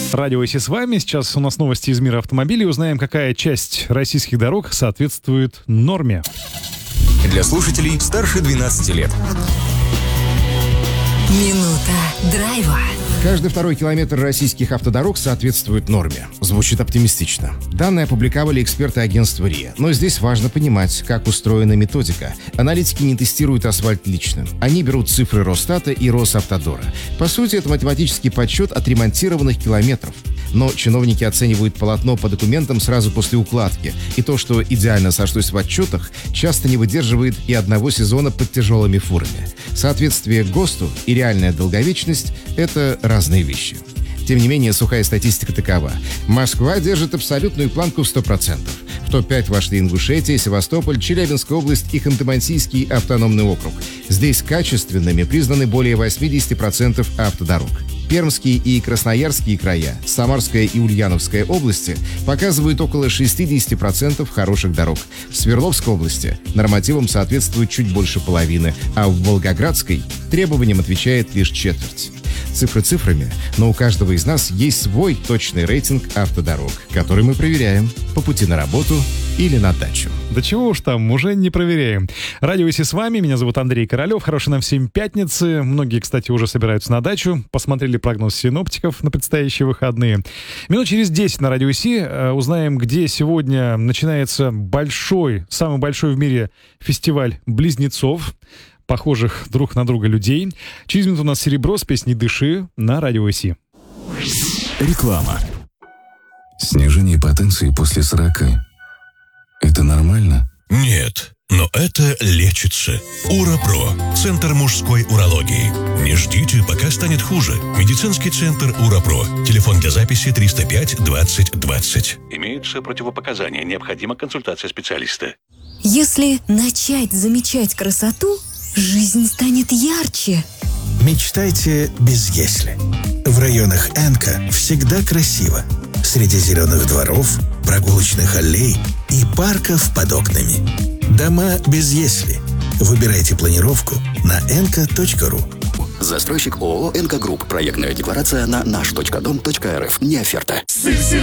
Радио ИС с вами. Сейчас у нас новости из мира автомобилей. Узнаем, какая часть российских дорог соответствует норме. Для слушателей старше 12 лет. Минута драйва. Каждый второй километр российских автодорог соответствует норме. Звучит оптимистично. Данные опубликовали эксперты агентства РИА. Но здесь важно понимать, как устроена методика. Аналитики не тестируют асфальт лично. Они берут цифры Росстата и Росавтодора. По сути, это математический подсчет отремонтированных километров. Но чиновники оценивают полотно по документам сразу после укладки. И то, что идеально сошлось в отчетах, часто не выдерживает и одного сезона под тяжелыми фурами. Соответствие ГОСТу и реальная долговечность – это разные вещи. Тем не менее, сухая статистика такова. Москва держит абсолютную планку в 100%. В топ-5 вошли Ингушетия, Севастополь, Челябинская область и Ханты-Мансийский автономный округ. Здесь качественными признаны более 80% автодорог. Пермские и Красноярские края, Самарская и Ульяновская области показывают около 60% хороших дорог. В Свердловской области нормативам соответствует чуть больше половины, а в Волгоградской требованиям отвечает лишь четверть. Цифры цифрами, но у каждого из нас есть свой точный рейтинг автодорог, который мы проверяем по пути на работу или на дачу. Да чего уж там, уже не проверяем. Радио ИС с вами, меня зовут Андрей Королев. Хорошей нам всем пятницы. Многие, кстати, уже собираются на дачу. Посмотрели прогноз синоптиков на предстоящие выходные. Минут через 10 на Радио ИС узнаем, где сегодня начинается самый большой в мире фестиваль близнецов, похожих друг на друга людей. Через минуту у нас «Серебро» с песней «Дыши» на Радио ИС. Реклама. Снижение потенции после 40 – это нормально? Нет, но это лечится. УраПро. Центр мужской урологии. Не ждите, пока станет хуже. Медицинский центр УраПро. Телефон для записи 305 20 20. Имеются противопоказания. Необходима консультация специалиста. Если начать замечать красоту, жизнь станет ярче. Мечтайте без «если». В районах Энка всегда красиво. Среди зеленых дворов, прогулочных аллей и парков под окнами. Дома без «если». Выбирайте планировку на enka.ru. Застройщик ООО «Энка Групп». Проектная декларация на наш.дом.рф. Не оферта.